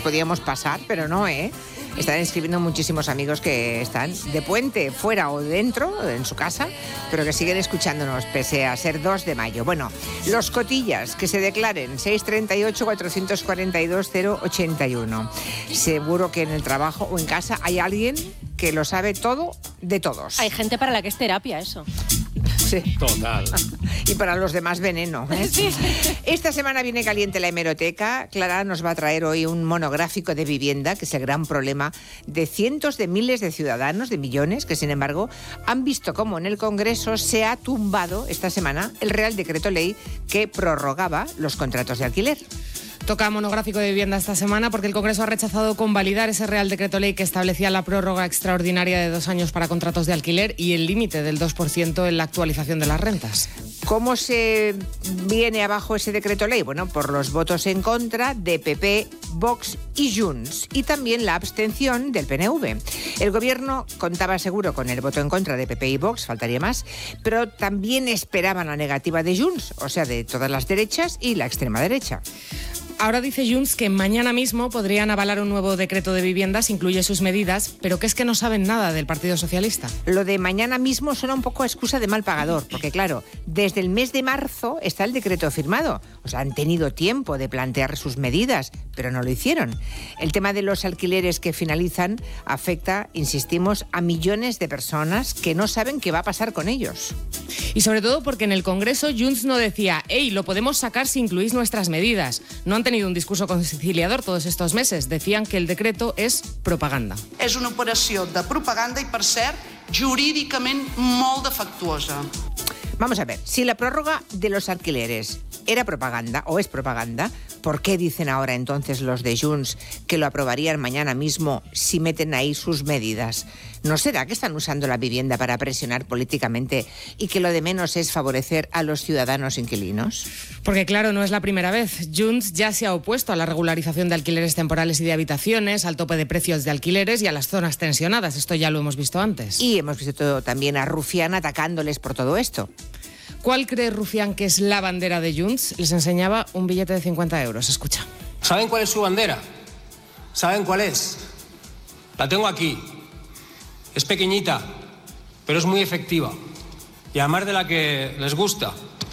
podíamos pasar, pero no, ¿eh? Están escribiendo muchísimos amigos que están de puente, fuera o dentro, en su casa, pero que siguen escuchándonos, pese a ser 2 de mayo. Bueno, los cotillas que se declaren, 638-442-081. Seguro que en el trabajo o en casa hay alguien que lo sabe todo de todos. Hay gente para la que es terapia eso. Sí. Total. Y para los demás veneno, ¿eh? Sí. Esta semana viene caliente la hemeroteca. Clara nos va a traer hoy un monográfico de vivienda, que es el gran problema de cientos de miles de ciudadanos, de millones, que sin embargo han visto cómo en el Congreso se ha tumbado esta semana el Real Decreto Ley que prorrogaba los contratos de alquiler. Toca monográfico de vivienda esta semana porque el Congreso ha rechazado convalidar ese Real Decreto Ley que establecía la prórroga extraordinaria de 2 años para contratos de alquiler y el límite del 2% en la actualización de las rentas. ¿Cómo se viene abajo ese decreto ley? Bueno, por los votos en contra de PP, Vox y Junts, y también la abstención del PNV. El gobierno contaba seguro con el voto en contra de PP y Vox, faltaría más, pero también esperaban la negativa de Junts, o sea, de todas las derechas y la extrema derecha. Ahora dice Junts que mañana mismo podrían avalar un nuevo decreto de viviendas, incluye sus medidas, pero que es que no saben nada del Partido Socialista. Lo de mañana mismo suena un poco a excusa de mal pagador, porque claro, desde el mes de marzo está el decreto firmado. O sea, han tenido tiempo de plantear sus medidas, pero no lo hicieron. El tema de los alquileres que finalizan afecta, insistimos, a millones de personas que no saben qué va a pasar con ellos. Y sobre todo porque en el Congreso Junts no decía, «Ey, lo podemos sacar si incluís nuestras medidas». No han tenido un discurso conciliador todos estos meses. Decían que el decreto es propaganda. És una operació de propaganda i, per cert, jurídicament molt defectuosa. Vamos a ver, si la prórroga de los alquileres era propaganda o es propaganda, ¿por qué dicen ahora entonces los de Junts que lo aprobarían mañana mismo si meten ahí sus medidas? ¿No será que están usando la vivienda para presionar políticamente y que lo de menos es favorecer a los ciudadanos inquilinos? Porque claro, no es la primera vez. Junts ya se ha opuesto a la regularización de alquileres temporales y de habitaciones, al tope de precios de alquileres y a las zonas tensionadas. Esto ya lo hemos visto antes. Y hemos visto también a Rufián atacándoles por todo esto. ¿Cuál cree Rufián que es la bandera de Junts? Les enseñaba un billete de 50 euros. Escucha. ¿Saben cuál es su bandera? ¿Saben cuál es? La tengo aquí. Es pequeñita, pero es muy efectiva. Y además de la que les gusta.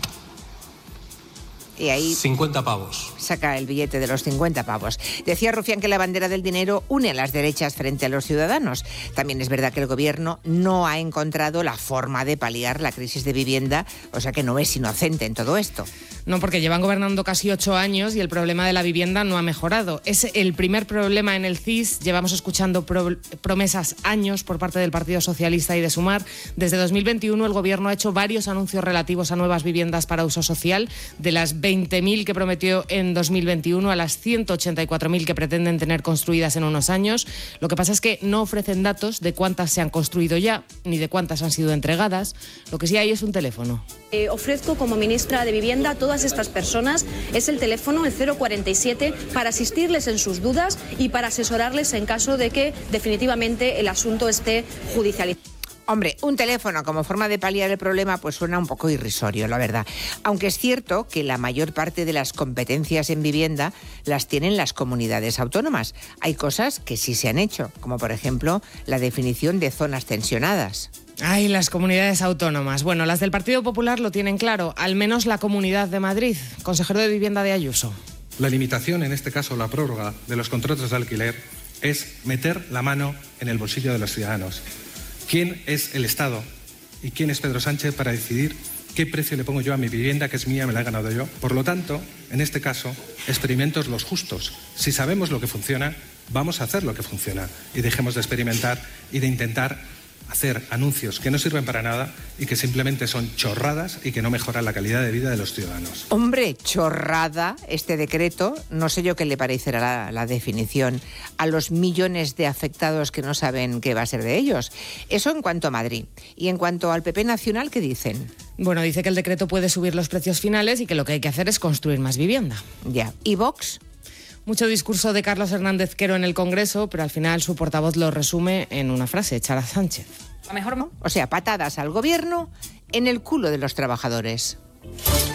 Y ahí 50 pavos. Saca el billete de los 50 pavos. Decía Rufián que la bandera del dinero une a las derechas frente a los ciudadanos. También es verdad que el gobierno no ha encontrado la forma de paliar la crisis de vivienda, o sea que no es inocente en todo esto. No, porque llevan gobernando casi 8 años y el problema de la vivienda no ha mejorado. Es el primer problema en el CIS. Llevamos escuchando promesas años por parte del Partido Socialista y de Sumar. Desde 2021 el gobierno ha hecho varios anuncios relativos a nuevas viviendas para uso social. De las 20.000 que prometió en 2021 a las 184.000 que pretenden tener construidas en unos años. Lo que pasa es que no ofrecen datos de cuántas se han construido ya, ni de cuántas han sido entregadas. Lo que sí hay es un teléfono. Ofrezco como ministra de Vivienda a todas estas personas, es el teléfono, el 047, para asistirles en sus dudas y para asesorarles en caso de que definitivamente el asunto esté judicializado. Hombre, un teléfono como forma de paliar el problema pues suena un poco irrisorio, la verdad. Aunque es cierto que la mayor parte de las competencias en vivienda las tienen las comunidades autónomas. Hay cosas que sí se han hecho, como por ejemplo la definición de zonas tensionadas. Ay, las comunidades autónomas. Bueno, las del Partido Popular lo tienen claro, al menos la Comunidad de Madrid. Consejero de Vivienda de Ayuso. La limitación, en este caso la prórroga de los contratos de alquiler, es meter la mano en el bolsillo de los ciudadanos. ¿Quién es el Estado y quién es Pedro Sánchez para decidir qué precio le pongo yo a mi vivienda, que es mía, me la he ganado yo? Por lo tanto, en este caso, experimentos los justos. Si sabemos lo que funciona, vamos a hacer lo que funciona y dejemos de experimentar y de intentar hacer anuncios que no sirven para nada y que simplemente son chorradas y que no mejoran la calidad de vida de los ciudadanos. Hombre, chorrada este decreto, no sé yo qué le parecerá la definición a los millones de afectados que no saben qué va a ser de ellos. Eso en cuanto a Madrid. Y en cuanto al PP nacional, ¿qué dicen? Bueno, dice que el decreto puede subir los precios finales y que lo que hay que hacer es construir más vivienda. Ya. ¿Y Vox? Mucho discurso de Carlos Hernández Quero en el Congreso, pero al final su portavoz lo resume en una frase, echar a Sánchez. A mejor no. O sea, patadas al gobierno en el culo de los trabajadores.